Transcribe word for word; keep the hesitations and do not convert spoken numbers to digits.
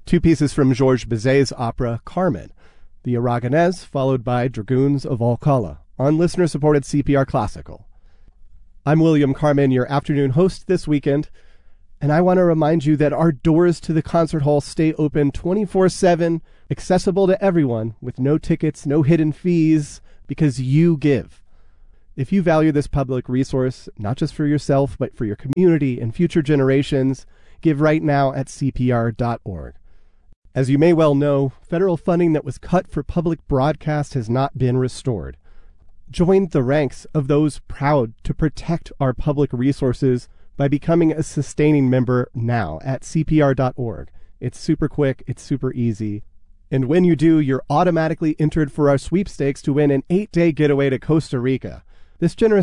two pieces from Georges Bizet's opera Carmen, the Aragonese followed by Dragoons of Alcala, on listener-supported C P R Classical. I'm William Carmen, your afternoon host this weekend, and I want to remind you that our doors to the concert hall stay open twenty-four seven, accessible to everyone, with no tickets, no hidden fees, because you give. If you value this public resource, not just for yourself, but for your community and future generations, give right now at C P R dot org. As you may well know, federal funding that was cut for public broadcast has not been restored. Join the ranks of those proud to protect our public resources by becoming a sustaining member now at C P R dot org. It's super quick, it's super easy. And when you do, you're automatically entered for our sweepstakes to win an eight-day getaway to Costa Rica. This generous